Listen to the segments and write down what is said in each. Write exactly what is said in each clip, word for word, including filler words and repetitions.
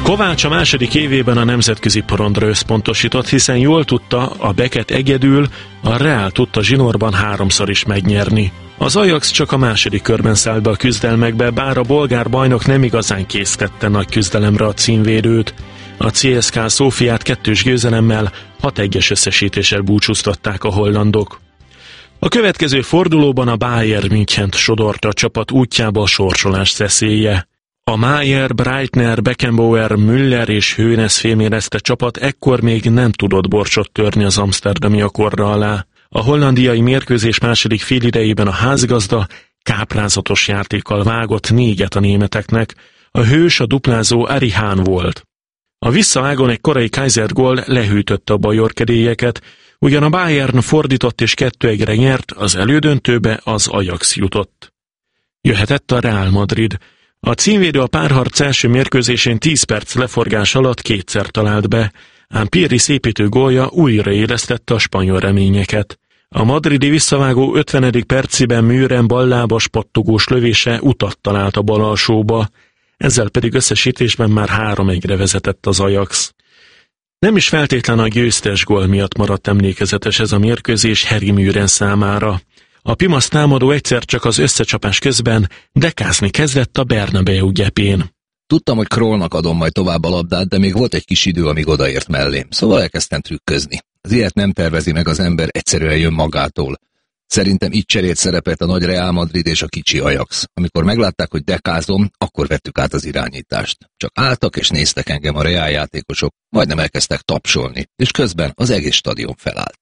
Kovács a második évében a nemzetközi porondra összpontosított, hiszen jól tudta, a Beket egyedül, a Real tudta zsinórban háromszor is megnyerni. Az Ajax csak a második körben szállt be a küzdelmekbe, bár a bolgár bajnok nem igazán késztette nagy küzdelemre a címvédőt. A cé es ká Szófiát kettős győzelemmel, hat egyes összesítéssel búcsúztatták a hollandok. A következő fordulóban a Bayern Münchent sodorta a csapat útjába a sorsolás szeszélye. A Maier, Breitner, Beckenbauer, Müller és Hoeneß fémérezte csapat ekkor még nem tudott borcsot törni az amszterdami akkorra alá. A hollandiai mérkőzés második félidejében a házigazda káprázatos játékkal vágott négyet a németeknek, a hős a duplázó Ari Hahn volt. A visszavágón egy korai Kaiser gól lehűtötte a bajorkedélyeket, ugyan a Bayern fordított és kettő egyre nyert, az elődöntőbe az Ajax jutott. Jöhetett a Real Madrid. A címvédő a párharc első mérkőzésén tíz perc leforgás alatt kétszer talált be, ám Pirri szépítő gólja újraélesztette a spanyol reményeket. A madridi visszavágó ötvenedik percében Müren ballábas pattogós lövése utat talált a bal alsóba, ezzel pedig összesítésben már három egyre vezetett az Ajax. Nem is feltétlen a győztes gól miatt maradt emlékezetes ez a mérkőzés Harry Müren számára. A Pimasz támadó egyszer csak az összecsapás közben dekázni kezdett a Bernabéu gyepén. Tudtam, hogy Krollnak adom majd tovább a labdát, de még volt egy kis idő, amíg odaért mellém, szóval elkezdtem trükközni. Az ilyet nem tervezi meg az ember, egyszerűen jön magától. Szerintem így cserélt szerepet a nagy Real Madrid és a kicsi Ajax. Amikor meglátták, hogy dekázom, akkor vettük át az irányítást. Csak álltak és néztek engem a Real játékosok, majdnem elkezdtek tapsolni, és közben az egész stadion felállt.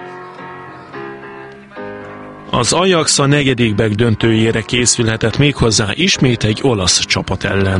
Az Ajax a negyedikbek döntőjére készülhetett méghozzá ismét egy olasz csapat ellen.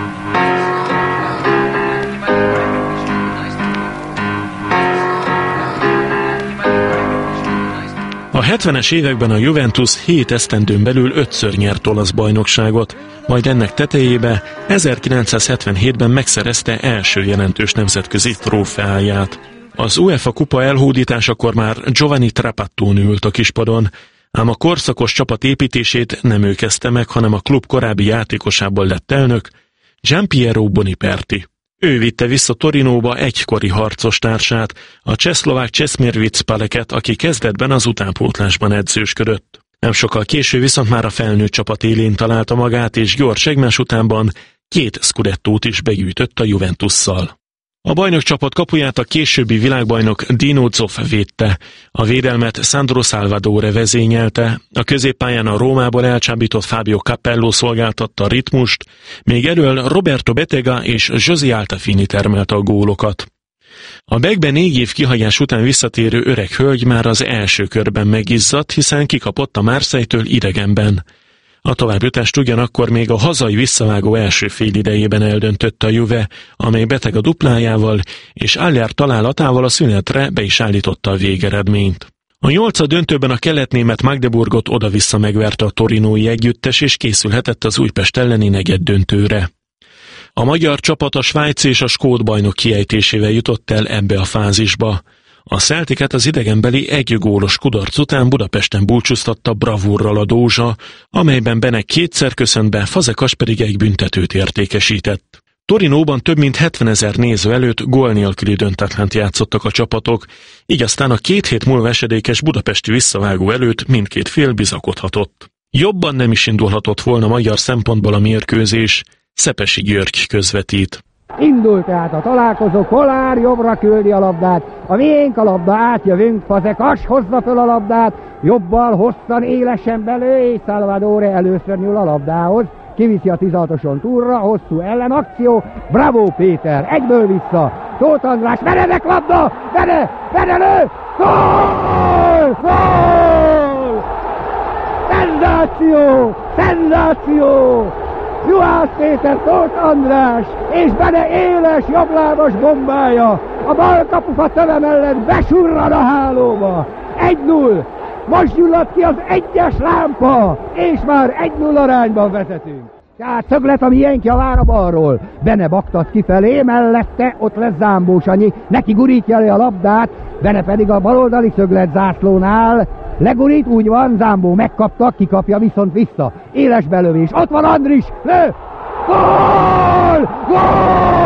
A hetvenes években a Juventus hét esztendőn belül ötször nyert olasz bajnokságot, majd ennek tetejébe ezerkilencszázhetvenhétben megszerezte első jelentős nemzetközi trófeáját. Az UEFA kupa elhódításakor már Giovanni Trapattoni ült a kispadon, ám a korszakos csapat építését nem ő kezdte meg, hanem a klub korábbi játékosából lett elnök, Gianpiero Boniperti. Ő vitte vissza Torinóba egykori harcostársát, a csehszlovák Česmir Vicpaleket, aki kezdetben az utánpótlásban edzősködött. Nem sokkal később viszont már a felnőtt csapat élén találta magát, és gyors egymás utánban két Scudettót is begyűjtött a Juventusszal. A bajnokcsapat kapuját a későbbi világbajnok Dino Zoff védte, a védelmet Sandro Salvadore vezényelte, a középpályán a Rómából elcsábított Fabio Capello szolgáltatta a ritmust, még elől Roberto Bettega és José Altafini termelte a gólokat. A Beckben négy év kihagyás után visszatérő öreg hölgy már az első körben megizzadt, hiszen kikapott a Marseille-től idegenben. A továbbjutást ugyanakkor még a hazai visszavágó első félidejében eldöntötte a Juve, amely beteg a duplájával, és Aller találatával a szünetre be is állította a végeredményt. A nyolcad döntőben a keletnémet Magdeburgot oda-vissza megverte a torinói együttes, és készülhetett az Újpest elleni negyedd döntőre. A magyar csapat a svájci és a skót bajnok kiejtésével jutott el ebbe a fázisba. A Celticet az idegenbeli egy gólos kudarc után Budapesten búcsúztatta bravúrral a Dózsa, amelyben Benek kétszer köszönt be, Fazekas pedig egy büntetőt értékesített. Torinóban több mint hetvenezer néző előtt gól nélküli döntetlent játszottak a csapatok, így aztán a két hét múlva esedékes budapesti visszavágó előtt mindkét fél bizakodhatott. Jobban nem is indulhatott volna magyar szempontból a mérkőzés, Szepesi György közvetít. Indul tehát a találkozó, Kollár jobbra küldi a labdát, a miénk a labda, átjövünk, Fazekas hozza föl a labdát, jobbal hosszan élesen belő, és Salvadore először nyúl a labdához, kiviszi a tizenhatoson túlra, hosszú ellenakció, bravo Péter, egyből vissza, Tóth András, Benedek labda, Bene, Benelő, gól, gól, szenzáció, szenzáció, Juhász Péter, Tóth András és Bene éles jobblábas bombája a bal kapufa töve mellett besurran a hálóba. egy null. Most gyulladt ki az egyes lámpa, és már egy null arányban vezetünk. Tehát szöglet a miénk javára balról. Bene baktat kifelé, mellette ott lesz Zámbó Sanyi. Neki gurítja le a labdát, Bene pedig a baloldali szöglet zászlónál. Legurít, úgy van, Zámbó megkapta, kikapja viszont vissza. Éles belövés, ott van Andris, lő! Gól! Gól!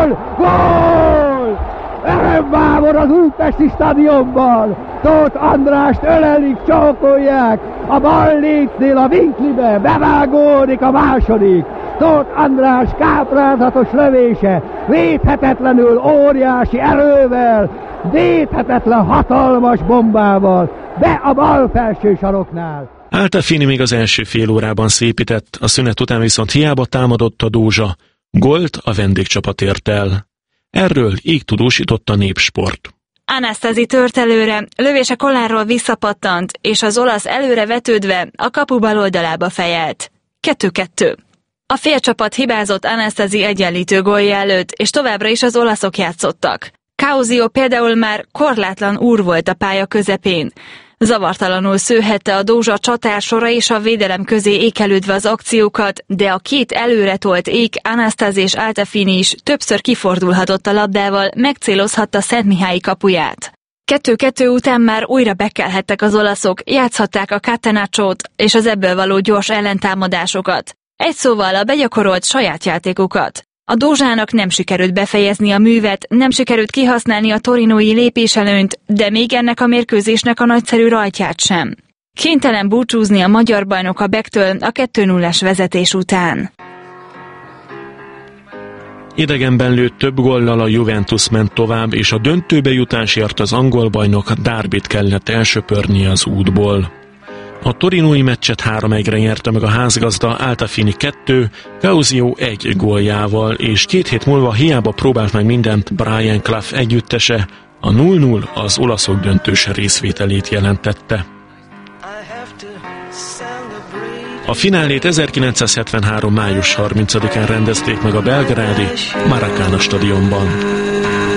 Gól! Gól! Örömvámor az Újpesti stadionban! Tóth Andrást ölelik, csókolják! A bal létnél a vinklibe bevágódik a második! Tóth András káprázatos lövése, védhetetlenül óriási erővel, védhetetlen hatalmas bombával, be a bal felső saroknál. Altafini még az első fél órában szépített, a szünet után viszont hiába támadott a Dózsa. Gólt a vendégcsapat ért el. Erről így tudósított a Népsport. Anastasi tört előre, lövése Kollárról visszapattant, és az olasz előre vetődve a kapu bal oldalába fejelt. kettő-kettő. A félcsapat hibázott Anastasi egyenlítő gólja előtt, és továbbra is az olaszok játszottak. Causio például már korlátlan úr volt a pálya közepén. Zavartalanul szőhette a Dózsa csatársora és a védelem közé ékelődve az akciókat, de a két előretolt ék, Anastasi és Altafini is többször kifordulhatott a labdával, megcélozhatta Szentmihályi kapuját. Kettő-kettő után már újra bekelhettek az olaszok, játszhatták a catenaccót és az ebből való gyors ellentámadásokat. Egy szóval a begyakorolt saját játékukat. A Dózsának nem sikerült befejezni a művet, nem sikerült kihasználni a torinói lépéselőnyt, de még ennek a mérkőzésnek a nagyszerű rajtját sem. Kénytelen búcsúzni a magyar bajnok a Becktől a kettő nullás vezetés után. Idegenben lőtt több góllal a Juventus ment tovább, és a döntőbe jutásért az angol bajnok Derbyt kellett elsöpörnie az útból. A torinói meccset három egyre nyerte meg a házgazda, Altafini kettő, Causio egy góljával, és két hét múlva hiába próbált meg mindent Brian Clough együttese, a null null az olaszok döntős részvételét jelentette. A finálét ezerkilencszázhetvenhárom május harmincadikán rendezték meg a belgrádi Maracana stadionban.